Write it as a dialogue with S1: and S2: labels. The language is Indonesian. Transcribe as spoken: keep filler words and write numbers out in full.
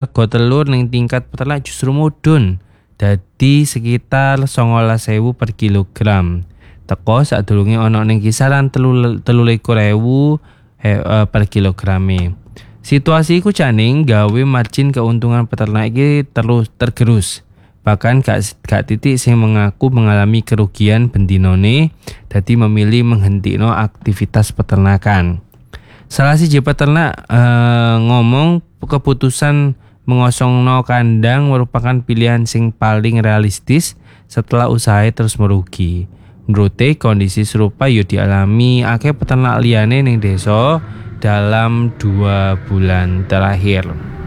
S1: rego telur ning tingkat peternak justru mudhun. Dadi sekitar songolas ewu per kilogram. Teko sadurunge ana ning kisaran telu telu likur ewu per kilograme. Situasi iku janing gawe margin keuntungan peternak iki terus tergerus. Bahkan gak, gak titik sing mengaku mengalami kerugian bendinone, dadi memilih menghentikan aktivitas peternakan. Salah siji peternak eh, ngomong keputusan mengosongno kandang merupakan pilihan sing paling realistis setelah usaha terus merugi. Menurute kondisi serupa yo dialami akeh peternak liyane ning desa dalam dua bulan terakhir.